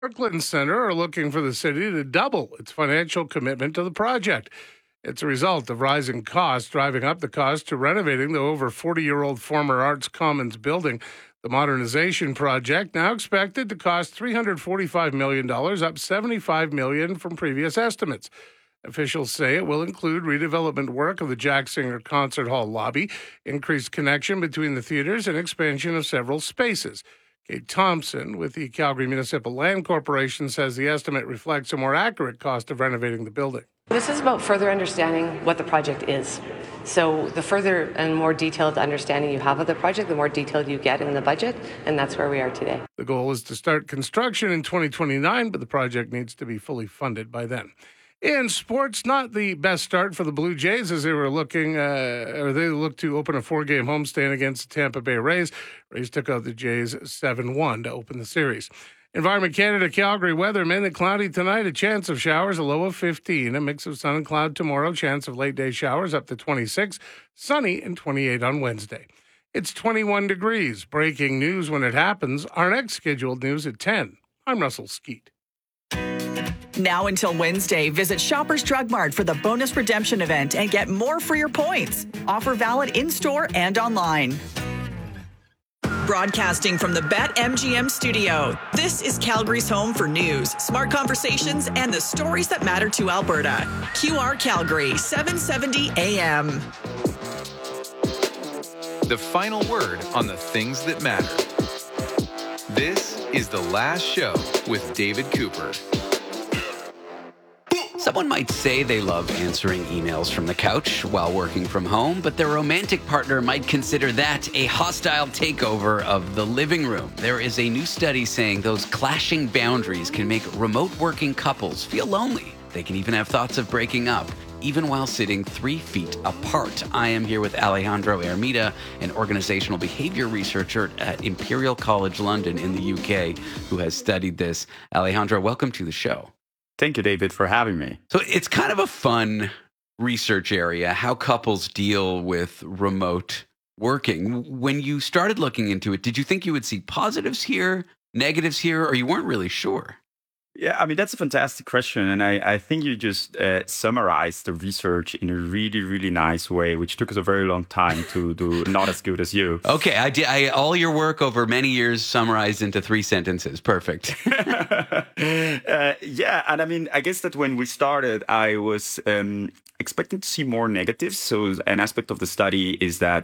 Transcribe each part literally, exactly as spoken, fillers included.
Kirkland Center are looking for the city to double its financial commitment to the project. It's a result of rising costs, driving up the cost to renovating the over forty-year-old former Arts Commons building. The modernization project, now expected to cost three hundred forty-five million dollars, up seventy-five million dollars from previous estimates. Officials say it will include redevelopment work of the Jack Singer Concert Hall lobby, increased connection between the theaters, and expansion of several spaces. Kate Thompson with the Calgary Municipal Land Corporation says the estimate reflects a more accurate cost of renovating the building. This is about further understanding what the project is. So the further and more detailed understanding you have of the project, the more detailed you get in the budget, and that's where we are today. The goal is to start construction in twenty twenty-nine, but the project needs to be fully funded by then. In sports, not the best start for the Blue Jays as they were looking, uh, or they looked to open a four-game homestand against the Tampa Bay Rays. Rays took out the Jays seven one to open the series. Environment Canada Calgary weather, mainly cloudy tonight, a chance of showers, a low of fifteen. A mix of sun and cloud tomorrow, chance of late day showers up to twenty-six, sunny and twenty-eight on Wednesday. It's twenty-one degrees. Breaking news when it happens. Our next scheduled news at ten. I'm Russell Skeet. Now until Wednesday, visit Shoppers Drug Mart for the bonus redemption event and get more for your points. Offer valid in-store and online. Broadcasting from the BetMGM studio, this is Calgary's home for news, smart conversations, and the stories that matter to Alberta. Q R Calgary, seven seventy A M. The final word on the things that matter. This is The Last Show with David Cooper. Someone might say they love answering emails from the couch while working from home, but their romantic partner might consider that a hostile takeover of the living room. There is a new study saying those clashing boundaries can make remote working couples feel lonely. They can even have thoughts of breaking up, even while sitting three feet apart. I am here with Alejandro Ermida, an organizational behavior researcher at Imperial College London in the U K, who has studied this. Alejandro, welcome to the show. Thank you, David, for having me. So it's kind of a fun research area, how couples deal with remote working. When you started looking into it, did you think you would see positives here, negatives here, or you weren't really sure? Yeah, I mean, that's a fantastic question. And I, I think you just uh, summarized the research in a really, really nice way, which took us a very long time to do, not as good as you. Okay, I did I, all your work over many years summarized into three sentences. Perfect. uh, yeah, and I mean, I guess that when we started, I was um, expecting to see more negatives. So an aspect of the study is that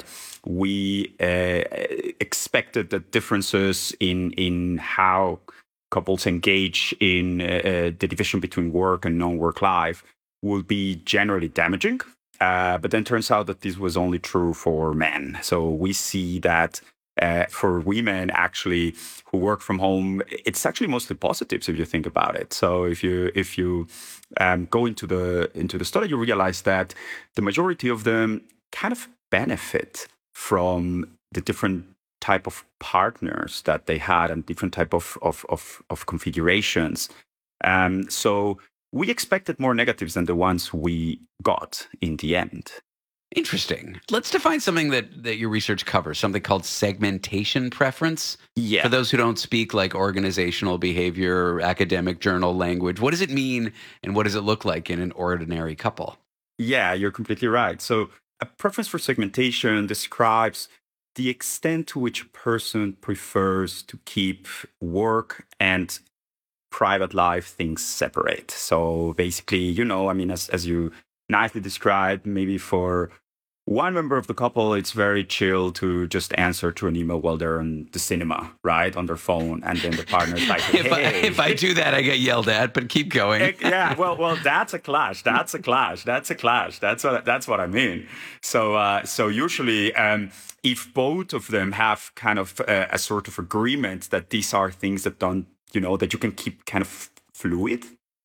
we uh, expected that differences in in how couples engage in uh, the division between work and non-work life will be generally damaging. Uh, but then turns out that this was only true for men. So we see that uh, for women, actually, who work from home, it's actually mostly positives if you think about it. So if you if you um, go into the into the study, you realize that the majority of them kind of benefit from the different type of partners that they had and different type of of of, of configurations. Um, so we expected more negatives than the ones we got in the end. Interesting. Let's define something that, that your research covers, something called segmentation preference. Yeah. For those who don't speak like organizational behavior, academic journal language, what does it mean and what does it look like in an ordinary couple? Yeah, you're completely right. So a preference for segmentation describes the extent to which a person prefers to keep work and private life things separate. So basically, you know, I mean, as, as you nicely described, maybe for one member of the couple, it's very chill to just answer to an email while they're in the cinema, right, on their phone, and then the partner's like, hey. if, I, if I do that, I get yelled at, but keep going. yeah, well, well, that's a clash. That's a clash. That's a clash. That's what that's what I mean. So, uh, so usually, um, if both of them have kind of a, a sort of agreement that these are things that don't, you know, that you can keep kind of fluid,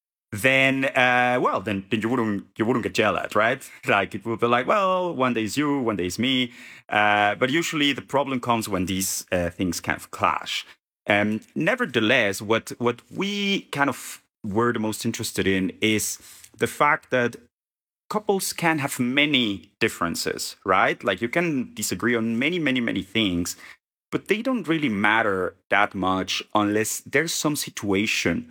then, uh, well, then, then you wouldn't you wouldn't get yelled at, right? Like it would be like, well, one day is you, one day is me. Uh, but usually the problem comes when these uh, things kind of clash. Um, nevertheless, what what we kind of were the most interested in is the fact that couples can have many differences, right? Like you can disagree on many, many, many things. but they don't really matter that much unless there's some situation